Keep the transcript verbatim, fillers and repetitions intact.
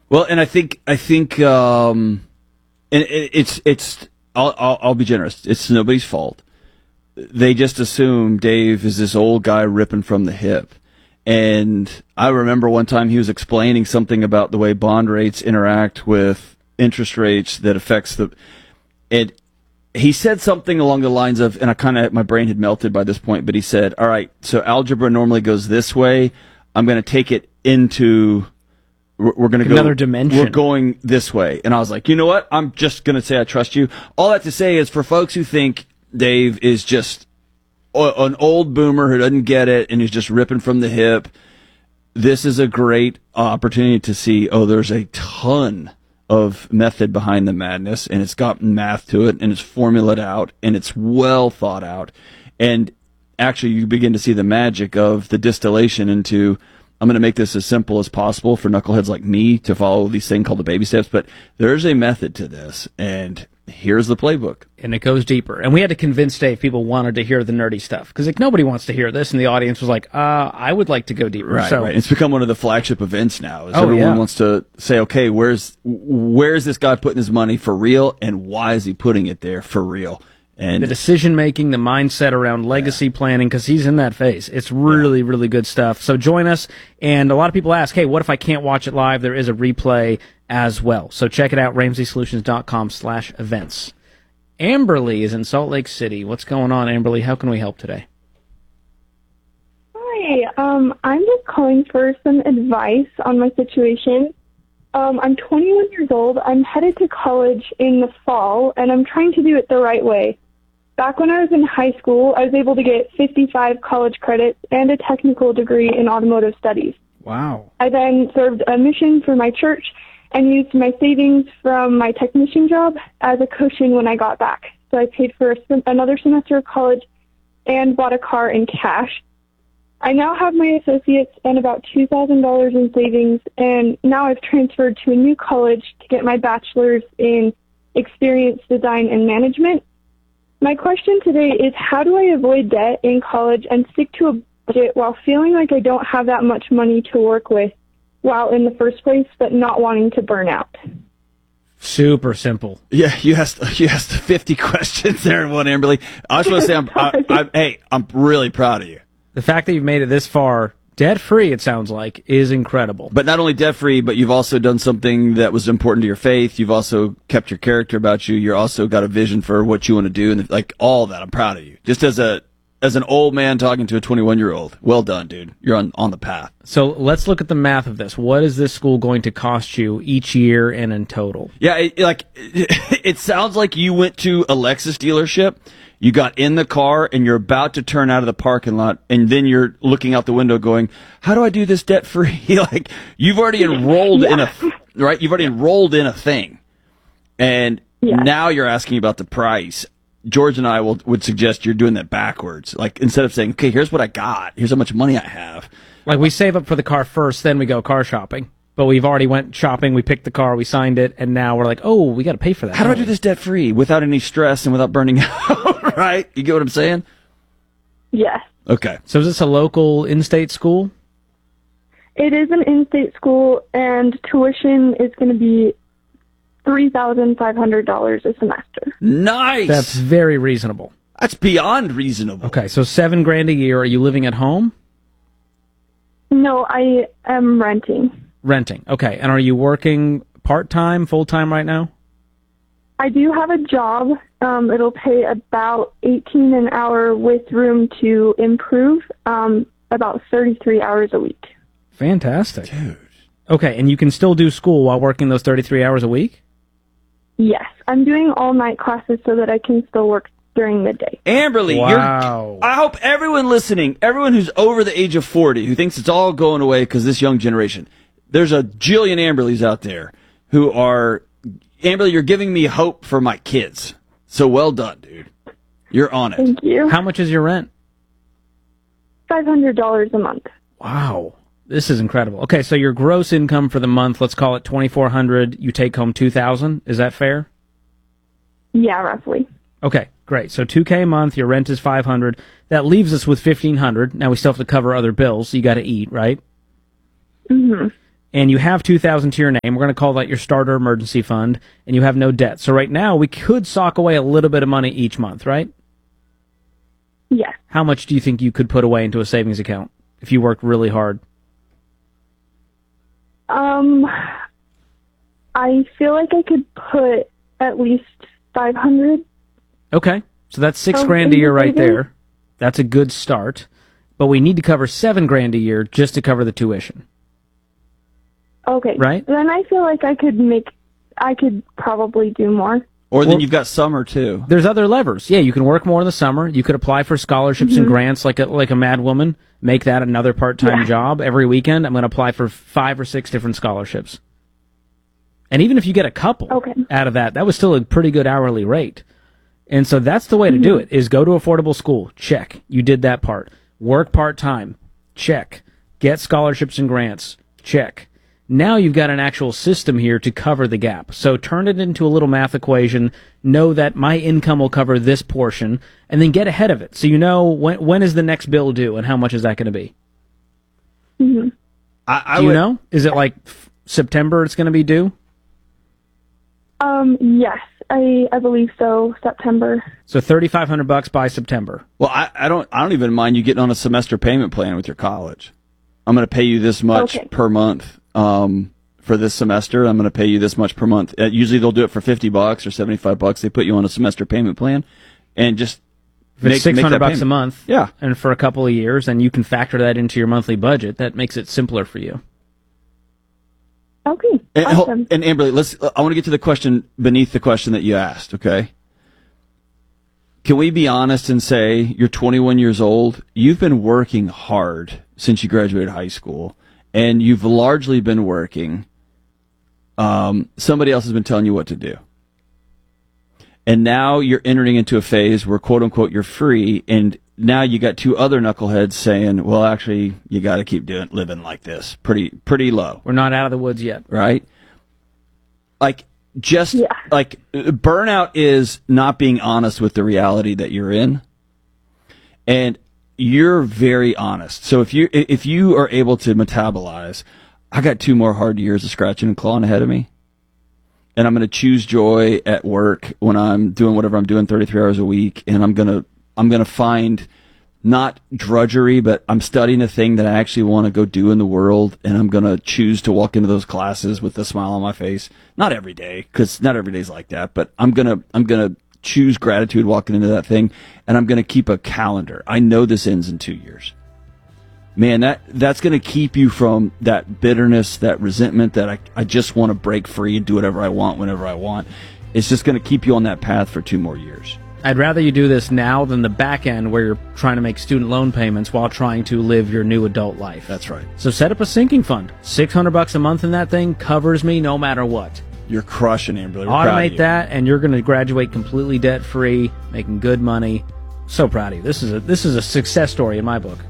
Well, and I think I think um, and it, it's it's I'll, I'll I'll be generous. It's nobody's fault. They just assume Dave is this old guy ripping from the hip. And I remember one time he was explaining something about the way bond rates interact with interest rates that affects the. It. He said something along the lines of, and I kind of my brain had melted by this point, but he said, "All right, so algebra normally goes this way. I'm going to take it into." We're going to go another dimension. We're going this way. And I was like, you know what? I'm just going to say I trust you. All that to say is for folks who think Dave is just an old boomer who doesn't get it and is just ripping from the hip, this is a great opportunity to see, oh, there's a ton of method behind the madness, and it's got math to it, and it's formulaed out, and it's well thought out. And actually, you begin to see the magic of the distillation into, I'm going to make this as simple as possible for knuckleheads like me to follow these things called the baby steps, but there's a method to this, and here's the playbook. And it goes deeper. And we had to convince Dave people wanted to hear the nerdy stuff, because like, nobody wants to hear this, and the audience was like, uh, I would like to go deeper. Right, so, right. It's become one of the flagship events now. Is oh, everyone yeah. wants to say, okay, where's where's this guy putting his money for real, and why is he putting it there for real? And the decision-making, the mindset around legacy yeah. planning, because he's in that phase. It's really, yeah. really good stuff. So join us. And a lot of people ask, hey, what if I can't watch it live? There is a replay as well. So check it out, ramsey solutions dot com slash events. Amberly is in Salt Lake City. What's going on, Amberly? How can we help today? Hi. Um, I'm just calling for some advice on my situation. Um, I'm twenty-one years old. I'm headed to college in the fall, and I'm trying to do it the right way. Back when I was in high school, I was able to get fifty-five college credits and a technical degree in automotive studies. Wow. I then served a mission for my church and used my savings from my technician job as a cushion when I got back. So I paid for a, another semester of college and bought a car in cash. I now have my associates and about two thousand dollars in savings, and now I've transferred to a new college to get my bachelor's in experience design and management. My question today is, how do I avoid debt in college and stick to a budget while feeling like I don't have that much money to work with while in the first place, but not wanting to burn out? Super simple. Yeah, you asked you asked fifty questions there in one, Amberly. I just want to say, I'm, I, I, hey, I'm really proud of you. The fact that you've made it this far, debt-free, it sounds like, is incredible. But not only debt-free, but you've also done something that was important to your faith. You've also kept your character about you. You're also got a vision for what you want to do, and like all that. I'm proud of you. Just as a as an old man talking to a twenty-one-year-old. Well done, dude. You're on, on the path. So let's look at the math of this. What is this school going to cost you each year and in total? Yeah, it, like it, it sounds like you went to a Lexus dealership. You got in the car, and you're about to turn out of the parking lot, and then you're looking out the window going, how do I do this debt-free? Like, you've already enrolled yeah. in a, right? You've already enrolled in a thing. And yeah. now you're asking about the price. George and I will, would suggest you're doing that backwards. Like, instead of saying, okay, here's what I got, here's how much money I have. Like, we save up for the car first, then we go car shopping. But we've already went shopping, we picked the car, we signed it, and now we're like, oh, we got to pay for that. How do I do this debt-free without any stress and without burning out, right? You get what I'm saying? Yes. Okay. So is this a local in-state school? It is an in-state school, and tuition is going to be three thousand five hundred dollars a semester. Nice! That's very reasonable. That's beyond reasonable. Okay, so seven grand a year. Are you living at home? No, I am renting. Renting. Okay. And are you working part-time, full-time right now? I do have a job. Um, it'll pay about eighteen an hour with room to improve, um, about thirty-three hours a week. Fantastic. Dude. Okay. And you can still do school while working those thirty-three hours a week? Yes. I'm doing all-night classes so that I can still work during the day. Amberly, wow. you're, I hope everyone listening, everyone who's over the age of forty, who thinks it's all going away because this young generation, there's a jillion Amberlys out there who are, Amberly, you're giving me hope for my kids. So well done, dude. You're on it. Thank you. How much is your rent? five hundred dollars a month. Wow. This is incredible. Okay, so your gross income for the month, let's call it twenty-four hundred dollars. You take home two thousand dollars. Is that fair? Yeah, roughly. Okay, great. So two K a month, your rent is five hundred dollars. That leaves us with fifteen hundred dollars. Now we still have to cover other bills. So you got to eat, right? Mm-hmm. and you have two thousand to your name. We're going to call that your starter emergency fund, and you have no debt. So right now we could sock away a little bit of money each month, right? Yes. How much do you think you could put away into a savings account if you worked really hard? Um, I feel like I could put at least five hundred. Okay, so that's six Oh, grand a year right savings? there. That's a good start. But we need to cover seven grand a year just to cover the tuition. Okay. Right? Then I feel like I could make, I could probably do more. Or then Well- you've got summer too. There's other levers. Yeah, you can work more in the summer. You could apply for scholarships and grants like a like a mad woman. Make that another part-time Yeah. job. Every weekend, I'm going to apply for five or six different scholarships. And even if you get a couple Okay. out of that, that was still a pretty good hourly rate. And so that's the way to do it, is go to affordable school. Check. You did that part. Work part-time. Check. Get scholarships and grants. Check. Now you've got an actual system here to cover the gap. So turn it into a little math equation. Know that my income will cover this portion, and then get ahead of it. So you know when when is the next bill due, and how much is that going to be? hmm I, I Do you would, know? Is it like f- September it's going to be due? Um, yes, I, I believe so, September. So thirty-five hundred bucks by September. Well, I, I don't. I don't even mind you getting on a semester payment plan with your college. I'm going to pay you this much Okay. per month um, for this semester. I'm going to pay you this much per month. Uh, usually they'll do it for fifty bucks or seventy-five bucks. They put you on a semester payment plan, and just If it's make, six make hundred that bucks a payment. month, Yeah. and for a couple of years, and you can factor that into your monthly budget. That makes it simpler for you. Okay, And, hol- awesome. and Amberly, let's. I want to get to the question beneath the question that you asked. Okay. Can we be honest and say you're twenty-one years old? You've been working hard since you graduated high school, and you've largely been working. Um, somebody else has been telling you what to do, and now you're entering into a phase where, quote unquote, you're free, and now you got two other knuckleheads saying, "Well, actually, you got to keep doing living like this, pretty pretty low." We're not out of the woods yet. Right? Like, just Yeah. like burnout is not being honest with the reality that you're in. And you're very honest. So if you if you are able to metabolize, I got two more hard years of scratching and clawing ahead of me. And I'm going to choose joy at work when I'm doing whatever I'm doing thirty-three hours a week, and I'm going to I'm going to find not drudgery, but I'm studying a thing that I actually want to go do in the world, and I'm going to choose to walk into those classes with a smile on my face. Not every day, because not every day's like that, but I'm going to I'm going to choose gratitude walking into that thing, and I'm going to keep a calendar. I know this ends in two years. Man, that that's going to keep you from that bitterness, that resentment, that I, I just want to break free and do whatever I want whenever I want. It's just going to keep you on that path for two more years. I'd rather you do this now than the back end where you're trying to make student loan payments while trying to live your new adult life. That's right. So set up a sinking fund. six hundred bucks a month in that thing covers me no matter what. You're crushing, Amberly. We're proud of Automate you. that, and you're going to graduate completely debt free, making good money. So proud of you. This is a this is a success story in my book.